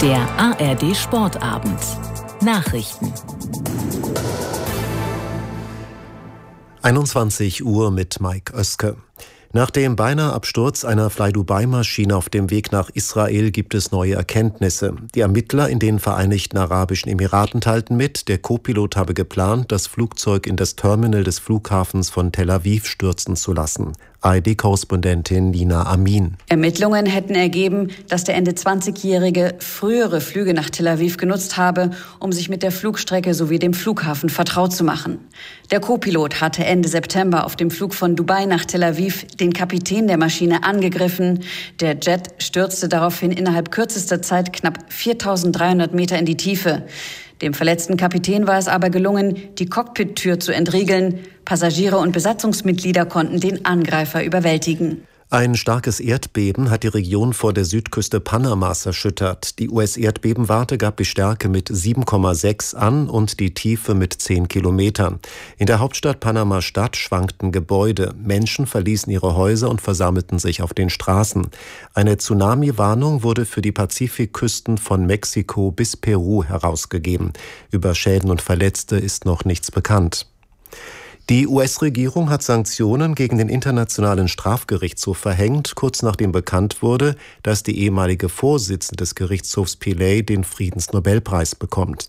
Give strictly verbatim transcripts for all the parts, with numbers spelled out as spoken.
Der A R D Sportabend. Nachrichten. einundzwanzig Uhr mit Mike Oeske. Nach dem beinahe Absturz einer Fly-Dubai-Maschine auf dem Weg nach Israel gibt es neue Erkenntnisse. Die Ermittler in den Vereinigten Arabischen Emiraten teilten mit, der Co-Pilot habe geplant, das Flugzeug in das Terminal des Flughafens von Tel Aviv stürzen zu lassen. A R D-Korrespondentin Nina Amin. Ermittlungen hätten ergeben, dass der Ende zwanzigjährige frühere Flüge nach Tel Aviv genutzt habe, um sich mit der Flugstrecke sowie dem Flughafen vertraut zu machen. Der Co-Pilot hatte Ende September auf dem Flug von Dubai nach Tel Aviv den Kapitän der Maschine angegriffen. Der Jet stürzte daraufhin innerhalb kürzester Zeit knapp viertausenddreihundert Meter in die Tiefe. Dem verletzten Kapitän war es aber gelungen, die Cockpit-Tür zu entriegeln. Passagiere und Besatzungsmitglieder konnten den Angreifer überwältigen. Ein starkes Erdbeben hat die Region vor der Südküste Panamas erschüttert. Die U S-Erdbebenwarte gab die Stärke mit sieben Komma sechs an und die Tiefe mit zehn Kilometern. In der Hauptstadt Panama-Stadt schwankten Gebäude. Menschen verließen ihre Häuser und versammelten sich auf den Straßen. Eine Tsunami-Warnung wurde für die Pazifikküsten von Mexiko bis Peru herausgegeben. Über Schäden und Verletzte ist noch nichts bekannt. Die U S-Regierung hat Sanktionen gegen den Internationalen Strafgerichtshof verhängt, kurz nachdem bekannt wurde, dass die ehemalige Vorsitzende des Gerichtshofs Pillay den Friedensnobelpreis bekommt.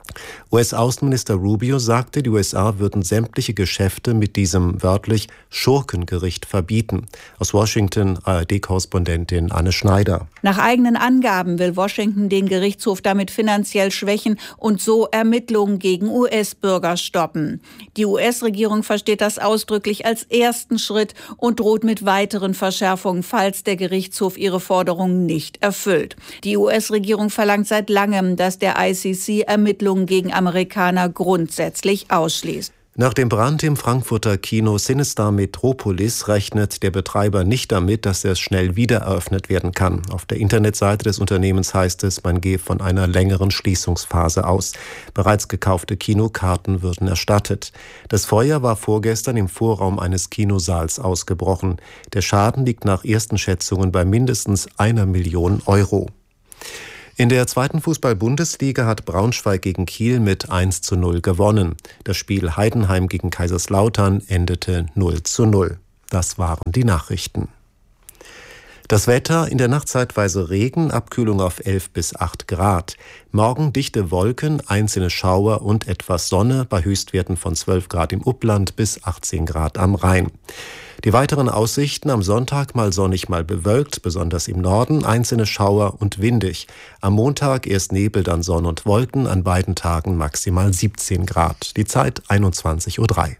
U S-Außenminister Rubio sagte, die U S A würden sämtliche Geschäfte mit diesem wörtlich Schurkengericht verbieten. Aus Washington A R D-Korrespondentin Anne Schneider. Nach eigenen Angaben will Washington den Gerichtshof damit finanziell schwächen und so Ermittlungen gegen U S-Bürger stoppen. Die U S-Regierung versteht das ausdrücklich als ersten Schritt und droht mit weiteren Verschärfungen, falls der Gerichtshof ihre Forderungen nicht erfüllt. Die U S-Regierung verlangt seit langem, dass der I C C Ermittlungen gegen Amerikaner grundsätzlich ausschließt. Nach dem Brand im Frankfurter Kino Cinestar Metropolis rechnet der Betreiber nicht damit, dass es schnell wieder eröffnet werden kann. Auf der Internetseite des Unternehmens heißt es, man gehe von einer längeren Schließungsphase aus. Bereits gekaufte Kinokarten würden erstattet. Das Feuer war vorgestern im Vorraum eines Kinosaals ausgebrochen. Der Schaden liegt nach ersten Schätzungen bei mindestens einer Million Euro. In der zweiten Fußball-Bundesliga hat Braunschweig gegen Kiel mit eins zu null gewonnen. Das Spiel Heidenheim gegen Kaiserslautern endete null zu null. Das waren die Nachrichten. Das Wetter, in der Nacht zeitweise Regen, Abkühlung auf elf bis acht Grad. Morgen dichte Wolken, einzelne Schauer und etwas Sonne bei Höchstwerten von zwölf Grad im Upland bis achtzehn Grad am Rhein. Die weiteren Aussichten: am Sonntag mal sonnig, mal bewölkt, besonders im Norden, einzelne Schauer und windig. Am Montag erst Nebel, dann Sonne und Wolken, an beiden Tagen maximal siebzehn Grad. Die Zeit einundzwanzig Uhr drei.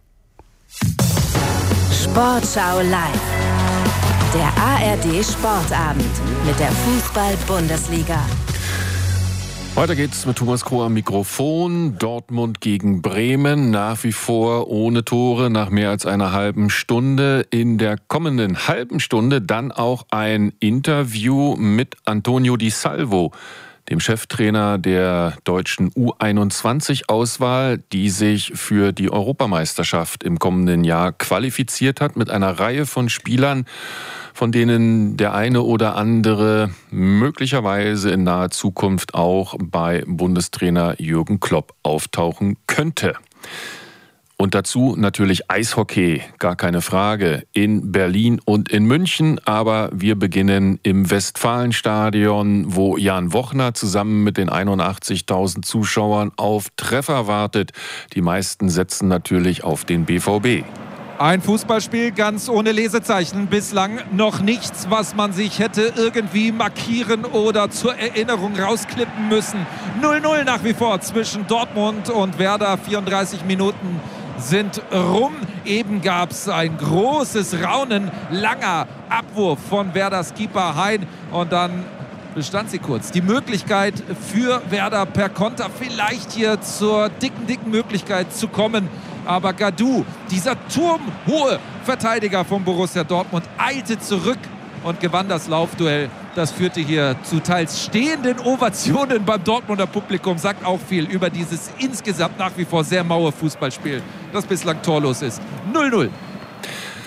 Sportschau live. Der A R D Sportabend mit der Fußball-Bundesliga. Weiter geht's mit Thomas Kroh am Mikrofon. Dortmund gegen Bremen, nach wie vor ohne Tore nach mehr als einer halben Stunde. In der kommenden halben Stunde dann auch ein Interview mit Antonio Di Salvo, dem Cheftrainer der deutschen U einundzwanzig-Auswahl, die sich für die Europameisterschaft im kommenden Jahr qualifiziert hat, mit einer Reihe von Spielern, von denen der eine oder andere möglicherweise in naher Zukunft auch bei Bundestrainer Jürgen Klopp auftauchen könnte. Und dazu natürlich Eishockey, gar keine Frage, in Berlin und in München. Aber wir beginnen im Westfalenstadion, wo Jan Wochner zusammen mit den einundachtzigtausend Zuschauern auf Treffer wartet. Die meisten setzen natürlich auf den B V B. Ein Fußballspiel ganz ohne Lesezeichen. Bislang noch nichts, was man sich hätte irgendwie markieren oder zur Erinnerung rausklippen müssen. null null nach wie vor zwischen Dortmund und Werder. vierunddreißig Minuten sind rum. Eben gab es ein großes Raunen. Langer Abwurf von Werders Keeper Hein. Und dann bestand sie kurz. Die Möglichkeit für Werder per Konter vielleicht hier zur dicken, dicken Möglichkeit zu kommen. Aber Gadou, dieser turmhohe Verteidiger von Borussia Dortmund, eilte zurück und gewann das Laufduell. Das führte hier zu teils stehenden Ovationen beim Dortmunder Publikum. Sagt auch viel über dieses insgesamt nach wie vor sehr maue Fußballspiel, das bislang torlos ist. null null.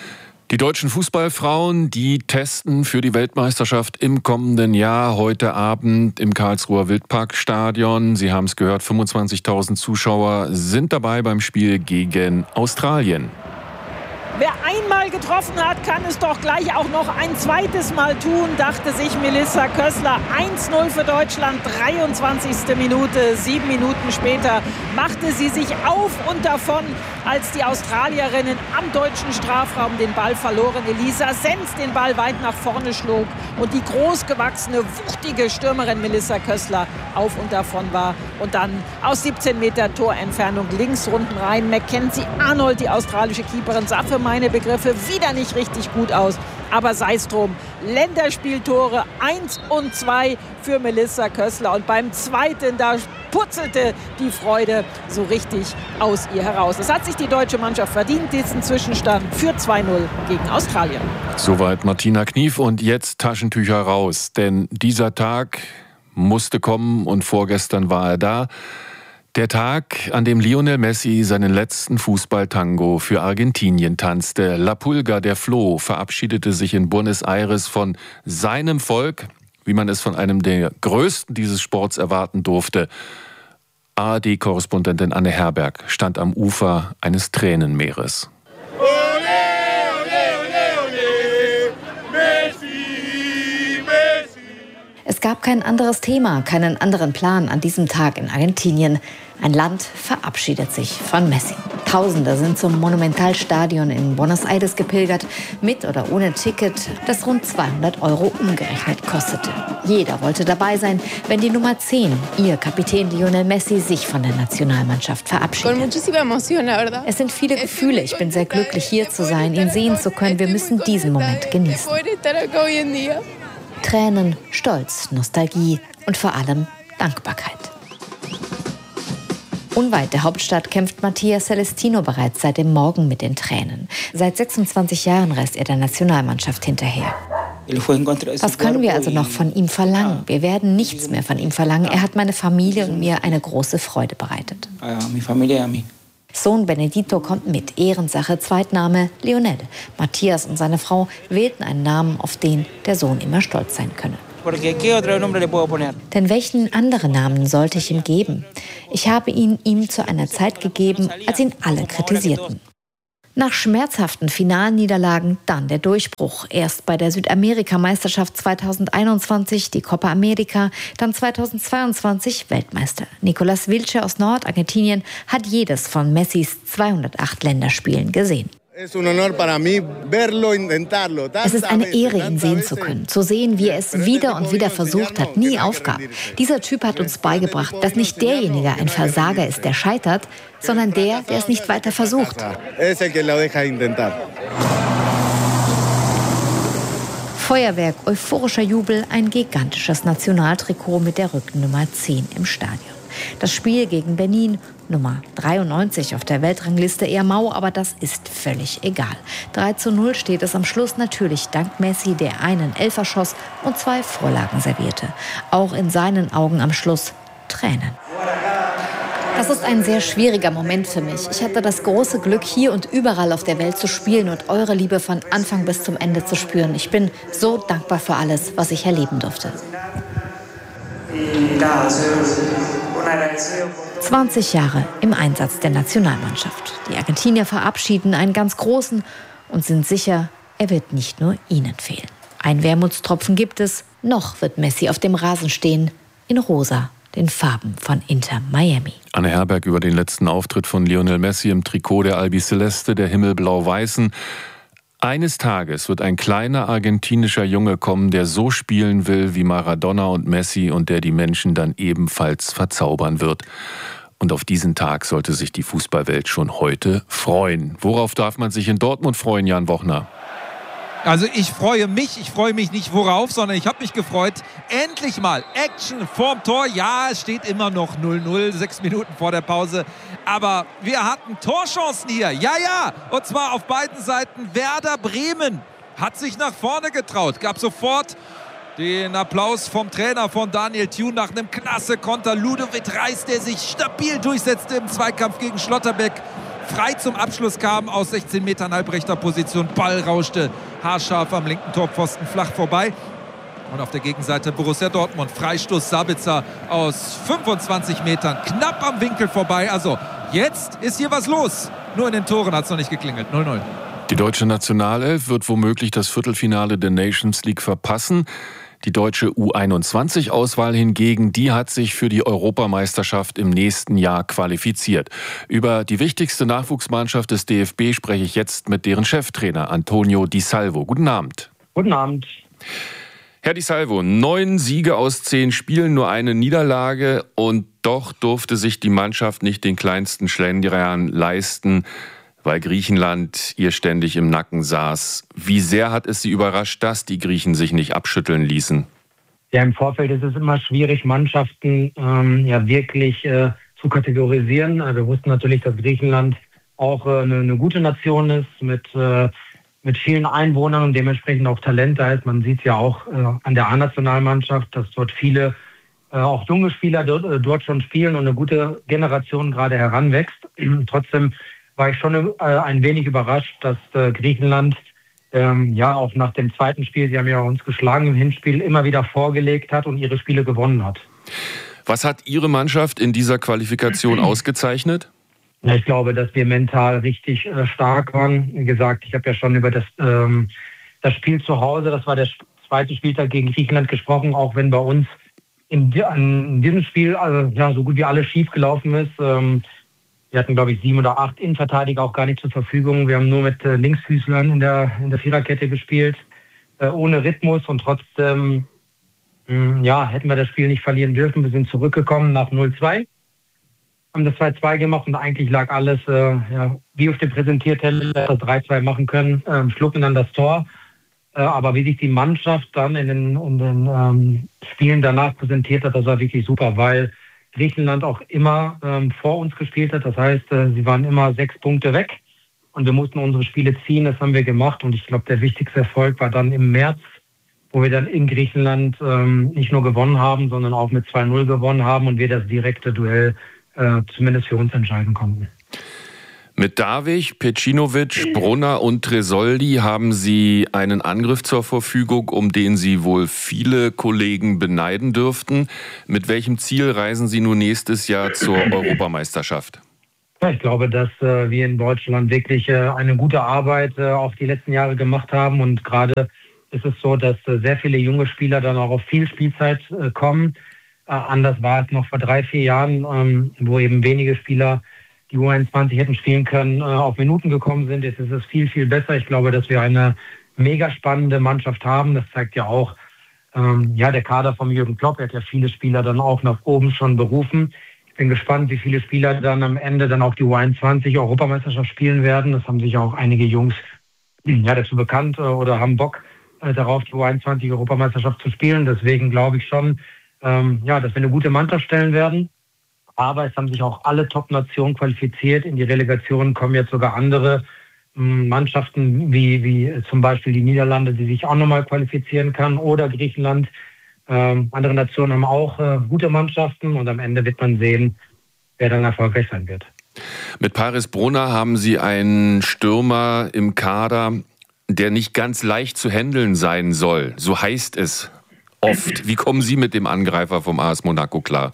Die deutschen Fußballfrauen, die testen für die Weltmeisterschaft im kommenden Jahr heute Abend im Karlsruher Wildparkstadion. Sie haben es gehört, fünfundzwanzigtausend Zuschauer sind dabei beim Spiel gegen Australien. Wer einmal getroffen hat, kann es doch gleich auch noch ein zweites Mal tun, dachte sich Melissa Kössler. eins null für Deutschland, dreiundzwanzigste Minute. Sieben Minuten später machte sie sich auf und davon, als die Australierinnen am deutschen Strafraum den Ball verloren. Elisa Sens den Ball weit nach vorne schlug und die großgewachsene, wuchtige Stürmerin Melissa Kössler auf und davon war. Und dann aus siebzehn Meter Torentfernung links unten rein. Mackenzie Arnold, die australische Keeperin, sah für meine Begriffe wieder nicht richtig gut aus. Aber sei es drum, Länderspieltore eins und zwei für Melissa Kössler. Und beim zweiten, da purzelte die Freude so richtig aus ihr heraus. Das hat sich die deutsche Mannschaft verdient, diesen Zwischenstand für zwei null gegen Australien. Soweit Martina Knief und jetzt Taschentücher raus. Denn dieser Tag musste kommen und vorgestern war er da. Der Tag, an dem Lionel Messi seinen letzten Fußballtango für Argentinien tanzte. La Pulga, der Floh, verabschiedete sich in Buenos Aires von seinem Volk, wie man es von einem der Größten dieses Sports erwarten durfte. A R D-Korrespondentin Anne Herberg stand am Ufer eines Tränenmeeres. Es gab kein anderes Thema, keinen anderen Plan an diesem Tag in Argentinien. Ein Land verabschiedet sich von Messi. Tausende sind zum Monumentalstadion in Buenos Aires gepilgert, mit oder ohne Ticket, das rund zweihundert Euro umgerechnet kostete. Jeder wollte dabei sein, wenn die Nummer zehn, ihr Kapitän Lionel Messi, sich von der Nationalmannschaft verabschiedet. Es sind viele Gefühle. Ich bin sehr glücklich, hier zu sein, ihn sehen zu können. Wir müssen diesen Moment genießen. Tränen, Stolz, Nostalgie und vor allem Dankbarkeit. Unweit der Hauptstadt kämpft Mattia Celestino bereits seit dem Morgen mit den Tränen. Seit sechsundzwanzig Jahren reist er der Nationalmannschaft hinterher. Was können wir also noch von ihm verlangen? Wir werden nichts mehr von ihm verlangen. Er hat meine Familie und mir eine große Freude bereitet. Sohn Benedito kommt mit, Ehrensache, Zweitname Lionel. Matthias und seine Frau wählten einen Namen, auf den der Sohn immer stolz sein könne. Denn welchen anderen Namen sollte ich ihm geben? Ich habe ihn ihm zu einer Zeit gegeben, als ihn alle kritisierten. Nach schmerzhaften Finalniederlagen dann der Durchbruch. Erst bei der Südamerikameisterschaft zweitausendeinundzwanzig, die Copa America, dann zweitausendzweiundzwanzig Weltmeister. Nicolas Wilche aus Nordargentinien hat jedes von Messis zweihundertacht Länderspielen gesehen. Es ist eine Ehre, ihn sehen zu können, zu sehen, wie er es wieder und wieder versucht hat, nie aufgab. Dieser Typ hat uns beigebracht, dass nicht derjenige ein Versager ist, der scheitert, sondern der, der es nicht weiter versucht. Feuerwerk, euphorischer Jubel, ein gigantisches Nationaltrikot mit der Rückennummer zehn im Stadion. Das Spiel gegen Benin, Nummer dreiundneunzig auf der Weltrangliste, eher mau, aber das ist völlig egal. drei zu null steht es am Schluss, natürlich dank Messi, der einen Elfer schoss und zwei Vorlagen servierte. Auch in seinen Augen am Schluss Tränen. Das ist ein sehr schwieriger Moment für mich. Ich hatte das große Glück, hier und überall auf der Welt zu spielen und eure Liebe von Anfang bis zum Ende zu spüren. Ich bin so dankbar für alles, was ich erleben durfte. zwanzig Jahre im Einsatz der Nationalmannschaft. Die Argentinier verabschieden einen ganz großen und sind sicher, er wird nicht nur ihnen fehlen. Ein Wermutstropfen gibt es. Noch wird Messi auf dem Rasen stehen, in rosa, den Farben von Inter Miami. Anne Herberg über den letzten Auftritt von Lionel Messi im Trikot der Albiceleste, der Himmelblau-Weißen. Eines Tages wird ein kleiner argentinischer Junge kommen, der so spielen will wie Maradona und Messi und der die Menschen dann ebenfalls verzaubern wird. Und auf diesen Tag sollte sich die Fußballwelt schon heute freuen. Worauf darf man sich in Dortmund freuen, Jan Wochner? Also ich freue mich, ich freue mich nicht worauf, sondern ich habe mich gefreut, endlich mal Action vorm Tor. Ja, es steht immer noch null null, sechs Minuten vor der Pause. Aber wir hatten Torchancen hier, ja, ja, und zwar auf beiden Seiten. Werder Bremen hat sich nach vorne getraut, gab sofort den Applaus vom Trainer von Daniel Thune nach einem klasse Konter. Ludovic Reis, der sich stabil durchsetzte im Zweikampf gegen Schlotterbeck. frei zum Abschluss kam aus sechzehn Metern halbrechter Position. Ball rauschte haarscharf am linken Torpfosten flach vorbei. Und auf der Gegenseite Borussia Dortmund. Freistoß Sabitzer aus fünfundzwanzig Metern. Knapp am Winkel vorbei. Also jetzt ist hier was los. Nur in den Toren hat es noch nicht geklingelt. null null. Die deutsche Nationalelf wird womöglich das Viertelfinale der Nations League verpassen. Die deutsche U einundzwanzig-Auswahl hingegen, die hat sich für die Europameisterschaft im nächsten Jahr qualifiziert. Über die wichtigste Nachwuchsmannschaft des D F B spreche ich jetzt mit deren Cheftrainer Antonio Di Salvo. Guten Abend. Guten Abend. Herr Di Salvo, neun Siege aus zehn Spielen, nur eine Niederlage und doch durfte sich die Mannschaft nicht den kleinsten Schlendrian leisten, weil Griechenland ihr ständig im Nacken saß. Wie sehr hat es Sie überrascht, dass die Griechen sich nicht abschütteln ließen? Ja, im Vorfeld ist es immer schwierig, Mannschaften ähm, ja wirklich äh, zu kategorisieren. Wir wussten natürlich, dass Griechenland auch äh, eine, eine gute Nation ist mit äh, mit vielen Einwohnern und dementsprechend auch Talent da ist. Man sieht ja auch äh, an der A-Nationalmannschaft, dass dort viele, äh, auch junge Spieler dort, äh, dort schon spielen und eine gute Generation gerade heranwächst. Trotzdem war ich schon äh, ein wenig überrascht, dass äh, Griechenland ähm, ja auch nach dem zweiten Spiel, sie haben ja uns geschlagen im Hinspiel, immer wieder vorgelegt hat und ihre Spiele gewonnen hat. Was hat Ihre Mannschaft in dieser Qualifikation ausgezeichnet? Ja, ich glaube, dass wir mental richtig äh, stark waren. Wie gesagt, ich habe ja schon über das, ähm, das Spiel zu Hause, das war der zweite Spieltag gegen Griechenland gesprochen, auch wenn bei uns in, in diesem Spiel also, ja, so gut wie alles schief gelaufen ist. Ähm, wir hatten, glaube ich, sieben oder acht Innenverteidiger auch gar nicht zur Verfügung. Wir haben nur mit äh, Linksfüßlern in der, in der Viererkette gespielt, äh, ohne Rhythmus und trotzdem mh, ja, hätten wir das Spiel nicht verlieren dürfen. Wir sind zurückgekommen nach null zwei. Haben das zwei zwei gemacht und eigentlich lag alles äh, ja, wie auf dem Präsentierteller, das drei zwei machen können, ähm, schlucken dann das Tor. Äh, aber wie sich die Mannschaft dann in den, in den ähm, Spielen danach präsentiert hat, das war wirklich super, weil Griechenland auch immer ähm, vor uns gespielt hat. Das heißt, äh, sie waren immer sechs Punkte weg und wir mussten unsere Spiele ziehen, das haben wir gemacht. Und ich glaube, der wichtigste Erfolg war dann im März, wo wir dann in Griechenland ähm, nicht nur gewonnen haben, sondern auch mit zwei null gewonnen haben und wir das direkte Duell zumindest für uns entscheiden konnten. Mit Davich, Pecinovic, Brunner und Tresoldi haben Sie einen Angriff zur Verfügung, um den Sie wohl viele Kollegen beneiden dürften. Mit welchem Ziel reisen Sie nun nächstes Jahr zur Europameisterschaft? Ja, ich glaube, dass äh, wir in Deutschland wirklich äh, eine gute Arbeit äh, auch die letzten Jahre gemacht haben. Und gerade ist es so, dass äh, sehr viele junge Spieler dann auch auf viel Spielzeit äh, kommen. Anders war es noch vor drei, vier Jahren, ähm, wo eben wenige Spieler, die U einundzwanzig hätten spielen können, äh, auf Minuten gekommen sind. Jetzt ist es viel, viel besser. Ich glaube, dass wir eine mega spannende Mannschaft haben. Das zeigt ja auch ähm, ja, der Kader von Jürgen Klopp. Er hat ja viele Spieler dann auch nach oben schon berufen. Ich bin gespannt, wie viele Spieler dann am Ende dann auch die U einundzwanzig Europameisterschaft spielen werden. Das haben sich auch einige Jungs ja, dazu bekannt äh, oder haben Bock äh, darauf, die U einundzwanzig Europameisterschaft zu spielen. Deswegen glaube ich schon, Ähm, ja, dass wir eine gute Mannschaft stellen werden. Aber es haben sich auch alle Top-Nationen qualifiziert. In die Relegation kommen jetzt sogar andere ähm, Mannschaften, wie, wie zum Beispiel die Niederlande, die sich auch nochmal qualifizieren kann, oder Griechenland. Ähm, andere Nationen haben auch äh, gute Mannschaften und am Ende wird man sehen, wer dann erfolgreich sein wird. Mit Paris Brunner haben Sie einen Stürmer im Kader, der nicht ganz leicht zu handeln sein soll. So heißt es oft. Wie kommen Sie mit dem Angreifer vom A S Monaco klar?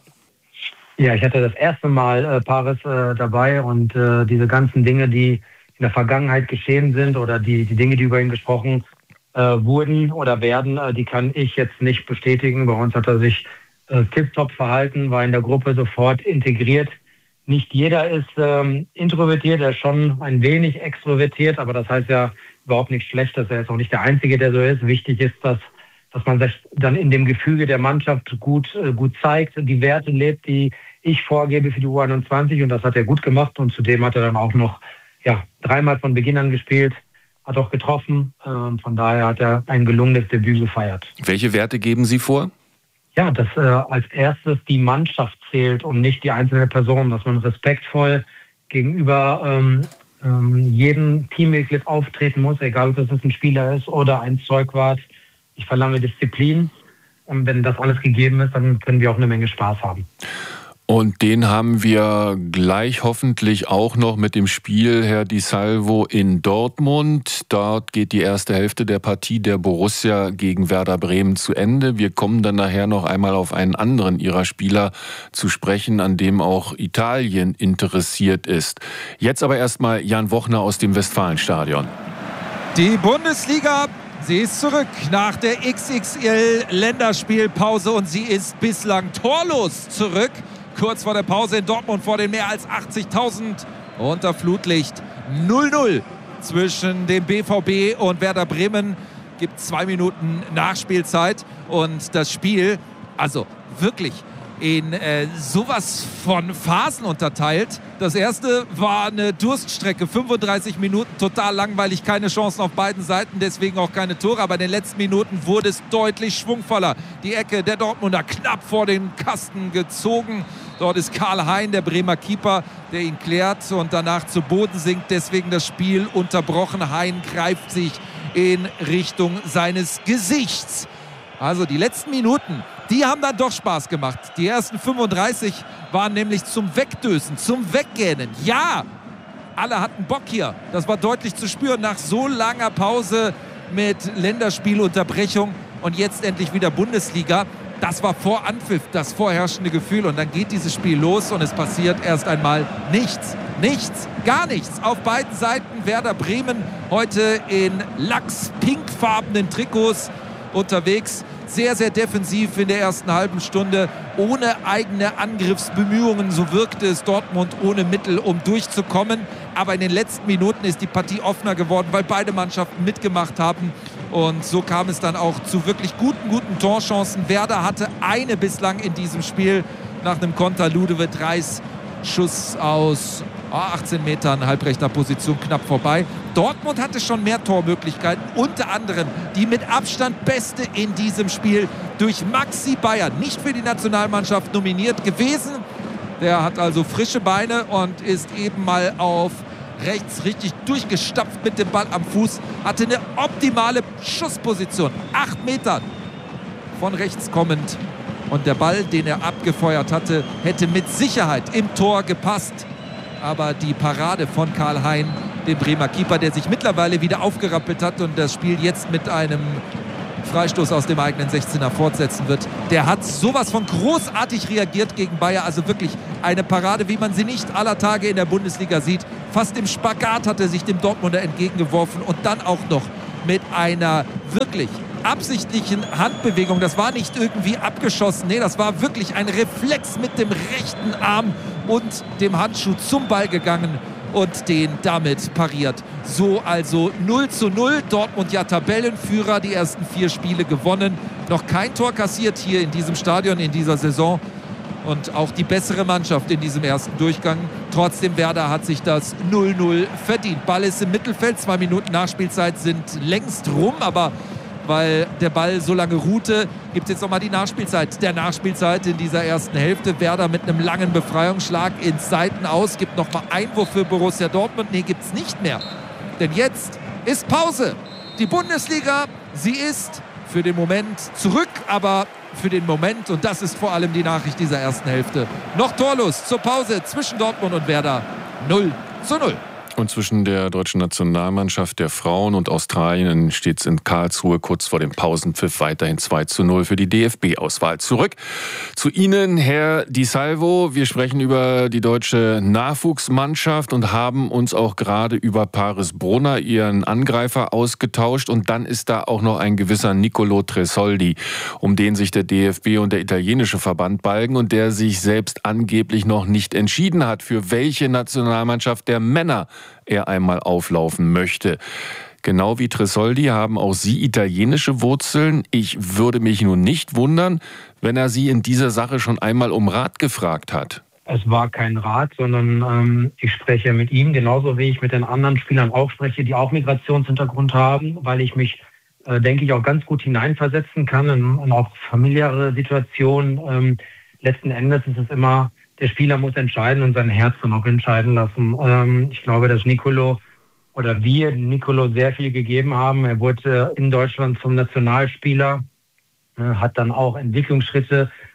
Ja, ich hatte das erste Mal äh, Paris äh, dabei und äh, diese ganzen Dinge, die in der Vergangenheit geschehen sind oder die, die Dinge, die über ihn gesprochen äh, wurden oder werden, äh, die kann ich jetzt nicht bestätigen. Bei uns hat er sich äh, tipptopp verhalten, war in der Gruppe sofort integriert. Nicht jeder ist ähm, introvertiert, er ist schon ein wenig extrovertiert, aber das heißt ja überhaupt nichts Schlechtes. Er ist auch nicht der Einzige, der so ist. Wichtig ist, dass dass man sich dann in dem Gefüge der Mannschaft gut, äh, gut zeigt, die Werte lebt, die ich vorgebe für die U einundzwanzig und das hat er gut gemacht und zudem hat er dann auch noch ja, dreimal von Beginn an gespielt, hat auch getroffen, äh, von daher hat er ein gelungenes Debüt gefeiert. Welche Werte geben Sie vor? Ja, dass äh, als erstes die Mannschaft zählt und nicht die einzelne Person, dass man respektvoll gegenüber ähm, ähm, jedem Teammitglied auftreten muss, egal ob es ein Spieler ist oder ein Zeugwart. Ich verlange Disziplin und wenn das alles gegeben ist, dann können wir auch eine Menge Spaß haben. Und den haben wir gleich hoffentlich auch noch mit dem Spiel, Herr Di Salvo, in Dortmund. Dort geht die erste Hälfte der Partie der Borussia gegen Werder Bremen zu Ende. Wir kommen dann nachher noch einmal auf einen anderen Ihrer Spieler zu sprechen, an dem auch Italien interessiert ist. Jetzt aber erstmal Jan Wochner aus dem Westfalenstadion. Die Bundesliga, sie ist zurück nach der X X L-Länderspielpause und sie ist bislang torlos zurück. Kurz vor der Pause in Dortmund vor den mehr als achtzigtausend unter Flutlicht. null null zwischen dem B V B und Werder Bremen. Gibt zwei Minuten Nachspielzeit und das Spiel, also wirklich in äh, sowas von Phasen unterteilt. Das erste war eine Durststrecke, fünfunddreißig Minuten, total langweilig, keine Chancen auf beiden Seiten, deswegen auch keine Tore. Aber in den letzten Minuten wurde es deutlich schwungvoller. Die Ecke der Dortmunder knapp vor den Kasten gezogen. Dort ist Karl Hein, der Bremer Keeper, der ihn klärt und danach zu Boden sinkt. Deswegen das Spiel unterbrochen. Hein greift sich in Richtung seines Gesichts. Also die letzten Minuten, die haben dann doch Spaß gemacht. Die ersten fünfunddreißig waren nämlich zum Wegdösen, zum Weggähnen. Ja, alle hatten Bock hier. Das war deutlich zu spüren nach so langer Pause mit Länderspielunterbrechung und jetzt endlich wieder Bundesliga. Das war vor Anpfiff das vorherrschende Gefühl und dann geht dieses Spiel los und es passiert erst einmal nichts. Nichts, gar nichts. Auf beiden Seiten Werder Bremen heute in lachs-pinkfarbenen Trikots unterwegs. Sehr, sehr defensiv in der ersten halben Stunde, ohne eigene Angriffsbemühungen. So wirkte es Dortmund ohne Mittel, um durchzukommen. Aber in den letzten Minuten ist die Partie offener geworden, weil beide Mannschaften mitgemacht haben. Und so kam es dann auch zu wirklich guten, guten Torchancen. Werder hatte eine bislang in diesem Spiel nach einem Konter. Ludovic Reis, Schuss aus achtzehn Metern, halbrechter Position, knapp vorbei. Dortmund hatte schon mehr Tormöglichkeiten, unter anderem die mit Abstand beste in diesem Spiel durch Maxi Bayer, nicht für die Nationalmannschaft nominiert gewesen. Der hat also frische Beine und ist eben mal auf rechts richtig durchgestapft mit dem Ball am Fuß, hatte eine optimale Schussposition, acht Meter von rechts kommend. Und der Ball, den er abgefeuert hatte, hätte mit Sicherheit im Tor gepasst. Aber die Parade von Karl Hein, dem Bremer Keeper, der sich mittlerweile wieder aufgerappelt hat und das Spiel jetzt mit einem Freistoß aus dem eigenen sechzehner fortsetzen wird, der hat sowas von großartig reagiert gegen Bayer. Also wirklich eine Parade, wie man sie nicht aller Tage in der Bundesliga sieht. Fast im Spagat hat er sich dem Dortmunder entgegengeworfen und dann auch noch mit einer wirklich absichtlichen Handbewegung. Das war nicht irgendwie abgeschossen. Nee, das war wirklich ein Reflex mit dem rechten Arm und dem Handschuh zum Ball gegangen und den damit pariert. So also null zu null. Dortmund ja Tabellenführer, die ersten vier Spiele gewonnen. Noch kein Tor kassiert hier in diesem Stadion in dieser Saison. Und auch die bessere Mannschaft in diesem ersten Durchgang. Trotzdem, Werder hat sich das null null verdient. Ball ist im Mittelfeld. Zwei Minuten Nachspielzeit sind längst rum, aber weil der Ball so lange ruhte, gibt es jetzt nochmal die Nachspielzeit. Der Nachspielzeit in dieser ersten Hälfte. Werder mit einem langen Befreiungsschlag ins Seiten aus. Gibt nochmal Einwurf für Borussia Dortmund. Nee, gibt es nicht mehr. Denn jetzt ist Pause. Die Bundesliga, sie ist für den Moment zurück, aber für den Moment, und das ist vor allem die Nachricht dieser ersten Hälfte, noch torlos zur Pause zwischen Dortmund und Werder. null zu null. Und zwischen der deutschen Nationalmannschaft der Frauen und Australien steht es in Karlsruhe kurz vor dem Pausenpfiff weiterhin zwei zu null für die D F B-Auswahl. Zurück zu Ihnen, Herr Di Salvo. Wir sprechen über die deutsche Nachwuchsmannschaft und haben uns auch gerade über Paris Brunner, ihren Angreifer, ausgetauscht. Und dann ist da auch noch ein gewisser Nicolo Tresoldi, um den sich der D F B und der italienische Verband balgen und der sich selbst angeblich noch nicht entschieden hat, für welche Nationalmannschaft der Männer er einmal auflaufen möchte. Genau wie Tresoldi haben auch Sie italienische Wurzeln. Ich würde mich nun nicht wundern, wenn er Sie in dieser Sache schon einmal um Rat gefragt hat. Es war kein Rat, sondern ähm, ich spreche mit ihm, genauso wie ich mit den anderen Spielern auch spreche, die auch Migrationshintergrund haben, weil ich mich, äh, denke ich, auch ganz gut hineinversetzen kann in, in auch familiäre Situationen. Ähm, letzten Endes ist es immer, der Spieler muss entscheiden und sein Herz dann auch entscheiden lassen. Ähm, ich glaube, dass Nicolo oder wir Nicolo sehr viel gegeben haben. Er wurde in Deutschland zum Nationalspieler, äh, hat dann auch Entwicklungsschritte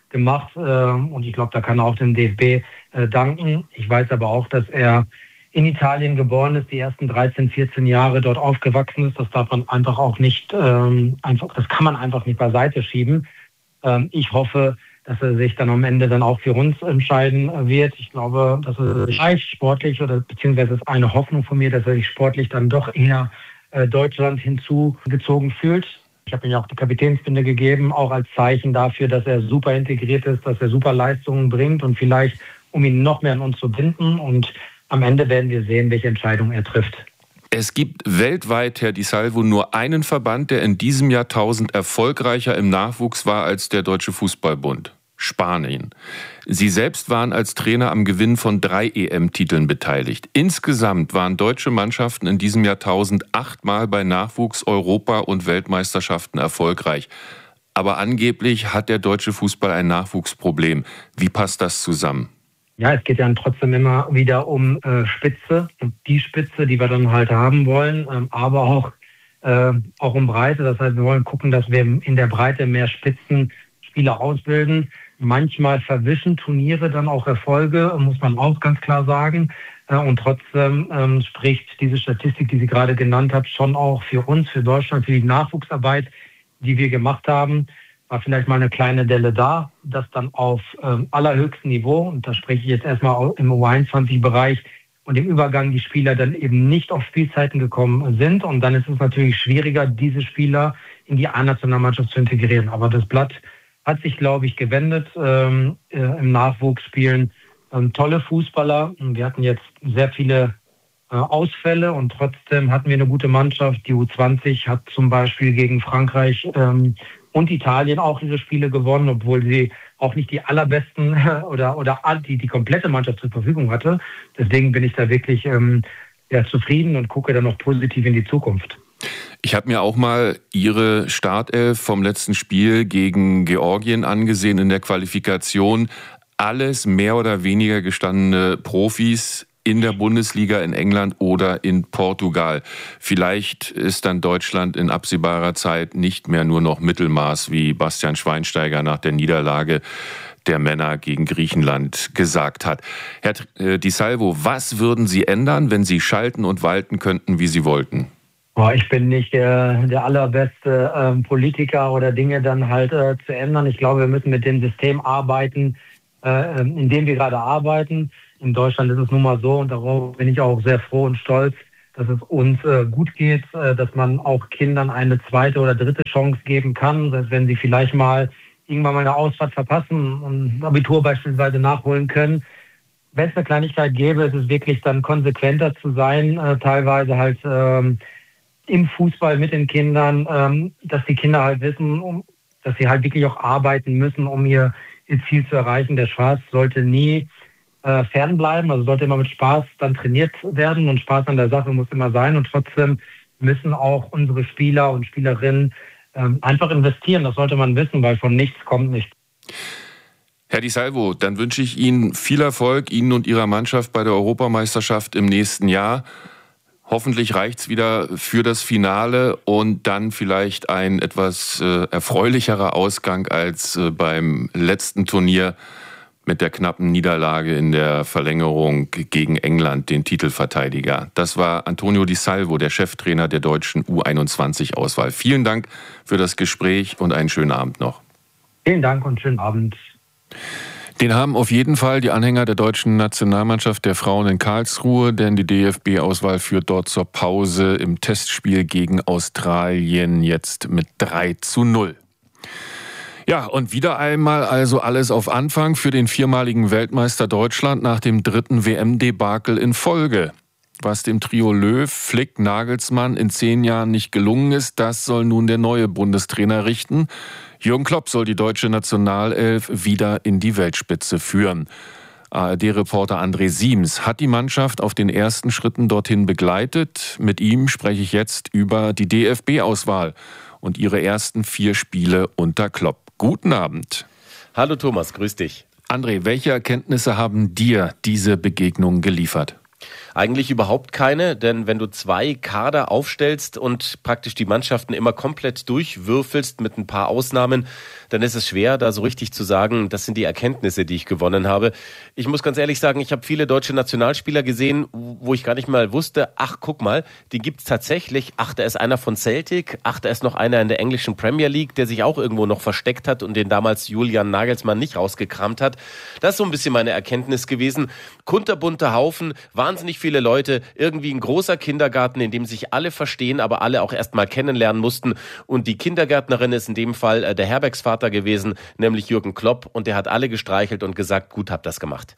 gemacht und ich glaube, da kann er auch dem D F B danken. Ich weiß aber auch, dass er in Italien geboren ist, die ersten dreizehn, vierzehn Jahre dort aufgewachsen ist. Das darf man einfach auch nicht, ähm, einfach, das kann man einfach nicht beiseite schieben. Ähm, ich hoffe, dass er sich dann am Ende dann auch für uns entscheiden wird. Ich glaube, dass er sich vielleicht sportlich oder beziehungsweise ist eine Hoffnung von mir, dass er sich sportlich dann doch eher äh, Deutschland hinzugezogen fühlt. Ich habe ihm ja auch die Kapitänsbinde gegeben, auch als Zeichen dafür, dass er super integriert ist, dass er super Leistungen bringt und vielleicht, um ihn noch mehr an uns zu binden. Und am Ende werden wir sehen, welche Entscheidung er trifft. Es gibt weltweit, Herr Di Salvo, nur einen Verband, der in diesem Jahrtausend erfolgreicher im Nachwuchs war als der Deutsche Fußballbund: Spanien. Sie selbst waren als Trainer am Gewinn von drei E M-Titeln beteiligt. Insgesamt waren deutsche Mannschaften in diesem Jahrtausend achtmal bei Nachwuchs-, Europa- und Weltmeisterschaften erfolgreich. Aber angeblich hat der deutsche Fußball ein Nachwuchsproblem. Wie passt das zusammen? Ja, es geht ja trotzdem immer wieder um äh, Spitze und die Spitze, die wir dann halt haben wollen, ähm, aber auch, äh, auch um Breite. Das heißt, wir wollen gucken, dass wir in der Breite mehr Spitzenspieler ausbilden. Manchmal verwischen Turniere dann auch Erfolge, muss man auch ganz klar sagen. Äh, und trotzdem ähm, spricht diese Statistik, die Sie gerade genannt haben, schon auch für uns, für Deutschland, für die Nachwuchsarbeit, die wir gemacht haben. War vielleicht mal eine kleine Delle da, das dann auf ähm, allerhöchstem Niveau, und da spreche ich jetzt erstmal im U einundzwanzig-Bereich, und im Übergang die Spieler dann eben nicht auf Spielzeiten gekommen sind. Und dann ist es natürlich schwieriger, diese Spieler in die A-Nationalmannschaft zu integrieren. Aber das Blatt hat sich, glaube ich, gewendet ähm, äh, im Nachwuchsspielen. Ähm, tolle Fußballer. Wir hatten jetzt sehr viele äh, Ausfälle und trotzdem hatten wir eine gute Mannschaft. Die U zwanzig hat zum Beispiel gegen Frankreich ähm, und Italien auch ihre Spiele gewonnen, obwohl sie auch nicht die allerbesten oder, oder die, die komplette Mannschaft zur Verfügung hatte. Deswegen bin ich da wirklich ähm, ja, zufrieden und gucke dann noch positiv in die Zukunft. Ich habe mir auch mal Ihre Startelf vom letzten Spiel gegen Georgien angesehen in der Qualifikation. Alles mehr oder weniger gestandene Profis in der Bundesliga in England oder in Portugal. Vielleicht ist dann Deutschland in absehbarer Zeit nicht mehr nur noch Mittelmaß, wie Bastian Schweinsteiger nach der Niederlage der Männer gegen Griechenland gesagt hat. Herr Di Salvo, was würden Sie ändern, wenn Sie schalten und walten könnten, wie Sie wollten? Boah, ich bin nicht der, der allerbeste ähm, Politiker oder Dinge dann halt äh, zu ändern. Ich glaube, wir müssen mit dem System arbeiten, äh, in dem wir gerade arbeiten. In Deutschland ist es nun mal so, und darauf bin ich auch sehr froh und stolz, dass es uns äh, gut geht, äh, dass man auch Kindern eine zweite oder dritte Chance geben kann, dass wenn sie vielleicht mal irgendwann mal eine Ausfahrt verpassen und ein Abitur beispielsweise nachholen können. Wenn es eine Kleinigkeit gäbe, ist es wirklich dann konsequenter zu sein, äh, teilweise halt ähm, im Fußball mit den Kindern, ähm, dass die Kinder halt wissen, um, dass sie halt wirklich auch arbeiten müssen, um ihr, ihr Ziel zu erreichen. Der Spaß sollte nie äh, fernbleiben, also sollte immer mit Spaß dann trainiert werden, und Spaß an der Sache muss immer sein, und trotzdem müssen auch unsere Spieler und Spielerinnen ähm, einfach investieren. Das sollte man wissen, weil von nichts kommt nichts. Herr Di Salvo, dann wünsche ich Ihnen viel Erfolg, Ihnen und Ihrer Mannschaft bei der Europameisterschaft im nächsten Jahr. Hoffentlich reicht's wieder für das Finale und dann vielleicht ein etwas äh, erfreulicherer Ausgang als äh, beim letzten Turnier mit der knappen Niederlage in der Verlängerung gegen England, den Titelverteidiger. Das war Antonio Di Salvo, der Cheftrainer der deutschen U einundzwanzig-Auswahl. Vielen Dank für das Gespräch und einen schönen Abend noch. Vielen Dank und schönen Abend. Den haben auf jeden Fall die Anhänger der deutschen Nationalmannschaft der Frauen in Karlsruhe, denn die D F B-Auswahl führt dort zur Pause im Testspiel gegen Australien jetzt mit drei zu null. Ja, und wieder einmal also alles auf Anfang für den viermaligen Weltmeister Deutschland nach dem dritten W M-Debakel in Folge. Was dem Trio Löw, Flick, Nagelsmann in zehn Jahren nicht gelungen ist, das soll nun der neue Bundestrainer richten. Jürgen Klopp soll die deutsche Nationalelf wieder in die Weltspitze führen. A R D-Reporter André Siems hat die Mannschaft auf den ersten Schritten dorthin begleitet. Mit ihm spreche ich jetzt über die D F B-Auswahl und ihre ersten vier Spiele unter Klopp. Guten Abend. Hallo Thomas, grüß dich. André, welche Erkenntnisse haben dir diese Begegnung geliefert? Eigentlich überhaupt keine, denn wenn du zwei Kader aufstellst und praktisch die Mannschaften immer komplett durchwürfelst mit ein paar Ausnahmen, dann ist es schwer, da so richtig zu sagen, das sind die Erkenntnisse, die ich gewonnen habe. Ich muss ganz ehrlich sagen, ich habe viele deutsche Nationalspieler gesehen, wo ich gar nicht mal wusste, ach guck mal, die gibt's tatsächlich. Ach, da ist einer von Celtic, ach, da ist noch einer in der englischen Premier League, der sich auch irgendwo noch versteckt hat und den damals Julian Nagelsmann nicht rausgekramt hat. Das ist so ein bisschen meine Erkenntnis gewesen. Kunterbunter Haufen, wahnsinnig viele Leute, irgendwie ein großer Kindergarten, in dem sich alle verstehen, aber alle auch erst mal kennenlernen mussten. Und die Kindergärtnerin ist in dem Fall äh, der Herbergsvater gewesen, nämlich Jürgen Klopp. Und der hat alle gestreichelt und gesagt, gut, habt das gemacht.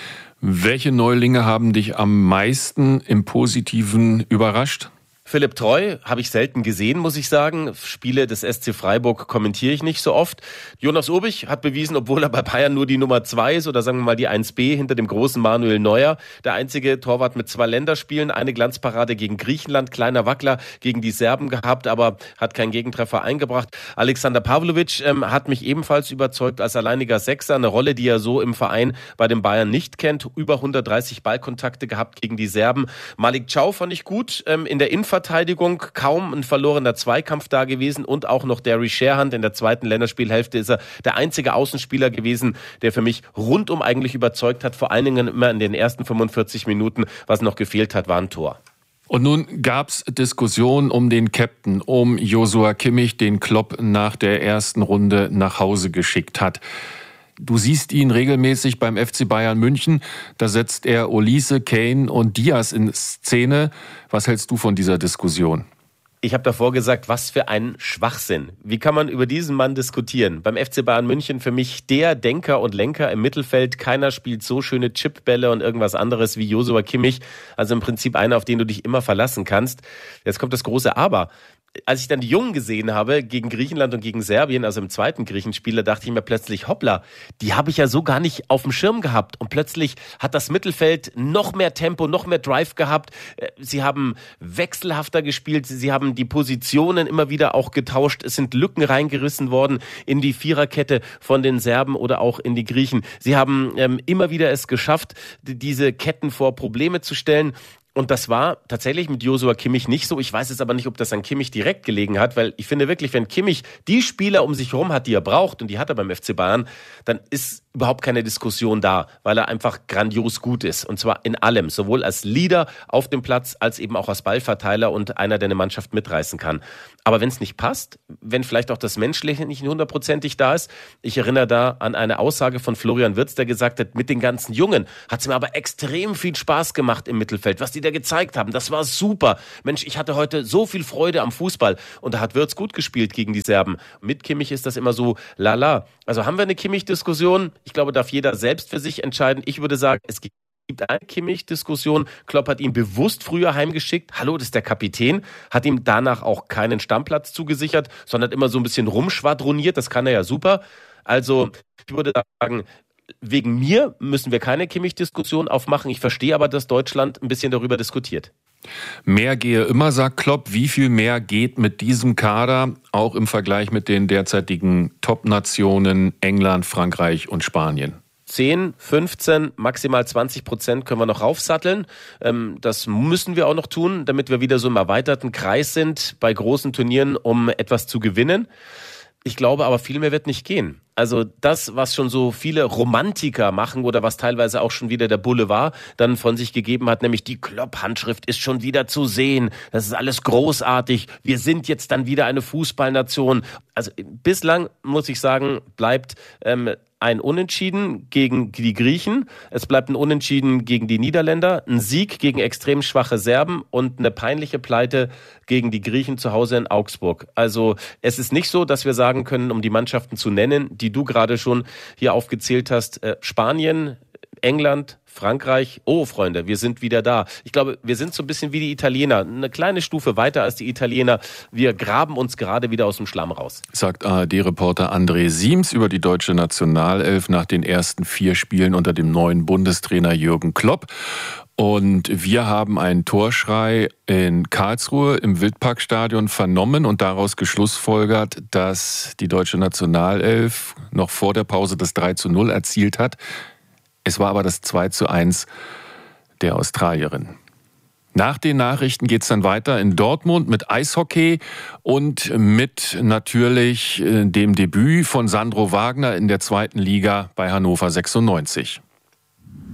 Welche Neulinge haben dich am meisten im Positiven überrascht? Philipp Treu habe ich selten gesehen, muss ich sagen. Spiele des S C Freiburg kommentiere ich nicht so oft. Jonas Urbich hat bewiesen, obwohl er bei Bayern nur die Nummer zwei ist oder sagen wir mal die eins B hinter dem großen Manuel Neuer. Der einzige Torwart mit zwei Länderspielen, eine Glanzparade gegen Griechenland, kleiner Wackler gegen die Serben gehabt, aber hat keinen Gegentreffer eingebracht. Alexander Pavlovic ähm, hat mich ebenfalls überzeugt als alleiniger Sechser, eine Rolle, die er so im Verein bei den Bayern nicht kennt. Über hundertdreißig Ballkontakte gehabt gegen die Serben. Malik Thiaw fand ich gut ähm, in der Innenverteidigung. Verteidigung, kaum ein verlorener Zweikampf da gewesen und auch noch Derry Sherhand in der zweiten Länderspielhälfte ist er der einzige Außenspieler gewesen, der für mich rundum eigentlich überzeugt hat, vor allen Dingen immer in den ersten fünfundvierzig Minuten, was noch gefehlt hat, war ein Tor. Und nun gab's Diskussionen um den Captain, um Joshua Kimmich, den Klopp nach der ersten Runde nach Hause geschickt hat. Du siehst ihn regelmäßig beim F C Bayern München. Da setzt er Olise, Kane und Diaz in Szene. Was hältst du von dieser Diskussion? Ich habe davor gesagt, was für ein Schwachsinn. Wie kann man über diesen Mann diskutieren? Beim F C Bayern München für mich der Denker und Lenker im Mittelfeld. Keiner spielt so schöne Chipbälle und irgendwas anderes wie Joshua Kimmich. Also im Prinzip einer, auf den du dich immer verlassen kannst. Jetzt kommt das große Aber. Als ich dann die Jungen gesehen habe gegen Griechenland und gegen Serbien, also im zweiten Griechenspiel, da dachte ich mir plötzlich, hoppla, die habe ich ja so gar nicht auf dem Schirm gehabt. Und plötzlich hat das Mittelfeld noch mehr Tempo, noch mehr Drive gehabt. Sie haben wechselhafter gespielt, sie haben die Positionen immer wieder auch getauscht. Es sind Lücken reingerissen worden in die Viererkette von den Serben oder auch in die Griechen. Sie haben ähm, immer wieder es geschafft, diese Ketten vor Probleme zu stellen. Und das war tatsächlich mit Joshua Kimmich nicht so. Ich weiß jetzt aber nicht, ob das an Kimmich direkt gelegen hat, weil ich finde wirklich, wenn Kimmich die Spieler um sich herum hat, die er braucht, und die hat er beim F C Bayern, dann ist überhaupt keine Diskussion da, weil er einfach grandios gut ist. Und zwar in allem, sowohl als Leader auf dem Platz, als eben auch als Ballverteiler und einer, der eine Mannschaft mitreißen kann. Aber wenn es nicht passt, wenn vielleicht auch das Menschliche nicht hundertprozentig da ist, ich erinnere da an eine Aussage von Florian Wirtz, der gesagt hat, mit den ganzen Jungen hat es mir aber extrem viel Spaß gemacht im Mittelfeld, was die da gezeigt haben. Das war super. Mensch, ich hatte heute so viel Freude am Fußball. Und da hat Wirtz gut gespielt gegen die Serben. Mit Kimmich ist das immer so lala. Also haben wir eine Kimmich-Diskussion? Ich glaube, darf jeder selbst für sich entscheiden. Ich würde sagen, es gibt eine Kimmich-Diskussion. Klopp hat ihn bewusst früher heimgeschickt. Hallo, das ist der Kapitän. Hat ihm danach auch keinen Stammplatz zugesichert, sondern immer so ein bisschen rumschwadroniert. Das kann er ja super. Also ich würde sagen, wegen mir müssen wir keine Kimmich-Diskussion aufmachen. Ich verstehe aber, dass Deutschland ein bisschen darüber diskutiert. Mehr gehe immer, sagt Klopp. Wie viel mehr geht mit diesem Kader, auch im Vergleich mit den derzeitigen Top-Nationen England, Frankreich und Spanien? zehn, fünfzehn, maximal zwanzig Prozent können wir noch raufsatteln. Das müssen wir auch noch tun, damit wir wieder so im erweiterten Kreis sind bei großen Turnieren, um etwas zu gewinnen. Ich glaube aber, viel mehr wird nicht gehen. Also das, was schon so viele Romantiker machen oder was teilweise auch schon wieder der Boulevard dann von sich gegeben hat, nämlich die Klopp-Handschrift ist schon wieder zu sehen. Das ist alles großartig. Wir sind jetzt dann wieder eine Fußballnation. Also bislang, muss ich sagen, bleibt ähm, ein Unentschieden gegen die Griechen, es bleibt ein Unentschieden gegen die Niederländer, ein Sieg gegen extrem schwache Serben und eine peinliche Pleite gegen die Griechen zu Hause in Augsburg. Also es ist nicht so, dass wir sagen können, um die Mannschaften zu nennen, die du gerade schon hier aufgezählt hast, äh, Spanien, England, Frankreich, oh Freunde, wir sind wieder da. Ich glaube, wir sind so ein bisschen wie die Italiener, eine kleine Stufe weiter als die Italiener. Wir graben uns gerade wieder aus dem Schlamm raus. Sagt A R D-Reporter André Siems über die deutsche Nationalelf nach den ersten vier Spielen unter dem neuen Bundestrainer Jürgen Klopp. Und wir haben einen Torschrei in Karlsruhe im Wildparkstadion vernommen und daraus geschlussfolgert, dass die deutsche Nationalelf noch vor der Pause das drei zu null erzielt hat. Es war aber das zwei zu eins der Australierin. Nach den Nachrichten geht es dann weiter in Dortmund mit Eishockey und mit natürlich dem Debüt von Sandro Wagner in der zweiten Liga bei Hannover sechsundneunzig.